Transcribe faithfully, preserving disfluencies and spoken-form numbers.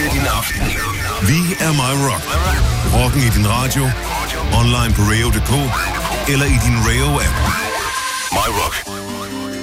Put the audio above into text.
bliver din aften. Vi er My Rock. Rocken i din radio, online på radio punktum d k eller i din Rayo-app. My Rock.